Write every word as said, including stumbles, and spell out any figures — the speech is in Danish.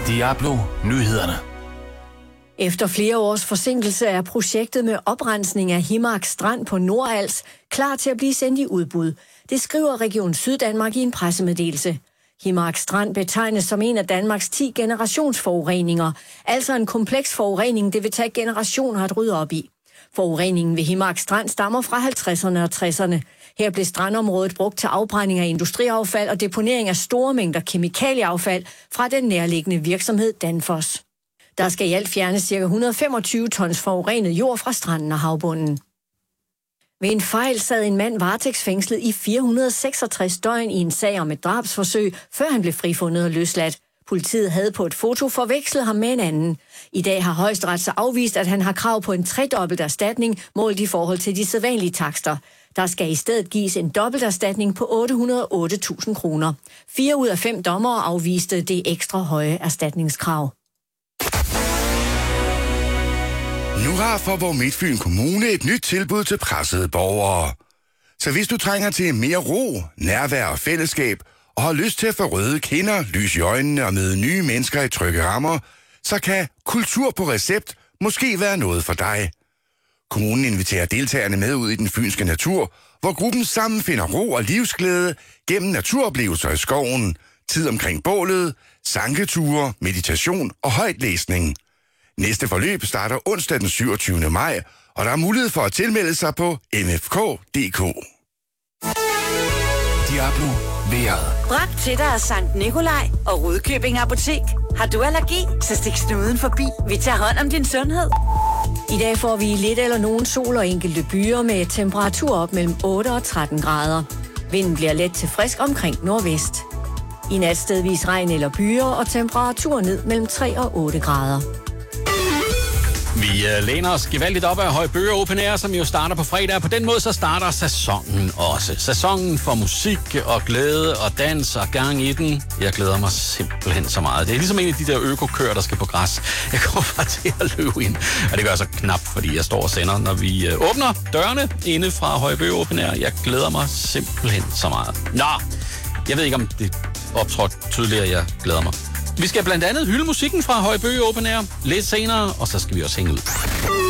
Diablo Nyhederne. Efter flere års forsinkelse er projektet med oprensning af Himmark Strand på Nordals klar til at blive sendt i udbud. Det skriver Region Syddanmark i en pressemeddelelse. Himmark Strand betegnes som en af Danmarks ti generationsforureninger, altså en kompleks forurening, det vil tage generationer at rydde op i. Forureningen ved Himmark Strand stammer fra halvtredserne og tresserne. Her blev strandområdet brugt til afbrænding af industriaffald og deponering af store mængder kemikalieaffald fra den nærliggende virksomhed Danfoss. Der skal i alt fjernes ca. et hundrede og femogtyve tons forurenet jord fra stranden og havbunden. Ved en fejl sad en mand varetægtsfængslet i fire hundrede og seksogtres døgn i en sag om et drabsforsøg, før han blev frifundet og løsladt. Politiet havde på et foto forvekslet ham med en anden. I dag har Højesteret så afvist, at han har krav på en tredobbelt erstatning målt i forhold til de sædvanlige takster. Der skal i stedet gives en dobbelterstatning på otte hundrede og otte tusind kroner. Fire ud af fem dommere afviste det ekstra høje erstatningskrav. Nu har Faaborg Midtfyn Kommune et nyt tilbud til pressede borgere. Så hvis du trænger til mere ro, nærvær og fællesskab, og har lyst til at få røde kinder, lys i øjnene og møde nye mennesker i trygge rammer, så kan kultur på recept måske være noget for dig. Kommunen inviterer deltagerne med ud i den fynske natur, hvor gruppen sammen finder ro og livsglæde gennem naturoplevelser i skoven, tid omkring bålet, sanketure, meditation og højtlæsning. Næste forløb starter onsdag den syvogtyvende maj, og der er mulighed for at tilmelde sig på m f k punktum d k. Diablo vejret. Bragt til dig af Sankt Nikolaj og Rudkøbing Apotek. Har du allergi, så stik snuden forbi. Vi tager hånd om din sundhed. I dag får vi lidt eller nogen sol og enkelte byer med temperatur op mellem otte og tretten grader. Vinden bliver let til frisk omkring nordvest. I nat stedvis regn eller byer og temperatur ned mellem tre og otte grader. Vi uh, læner os gevaldigt op af Højbøge Open Air, som jo starter på fredag. På den måde så starter sæsonen også. Sæsonen for musik og glæde og dans og gang i den. Jeg glæder mig simpelthen så meget. Det er ligesom en af de der økokører, der skal på græs. Jeg kommer bare til at løbe ind. Og det gør jeg så knap, fordi jeg står og sender, når vi uh, åbner dørene inde fra Højbøge Open Air. Jeg glæder mig simpelthen så meget. Nå, jeg ved ikke, om det optrådte tydeligere, jeg glæder mig. Vi skal blandt andet hylde musikken fra Højbøge Open Air lidt senere, og så skal vi også hænge ud.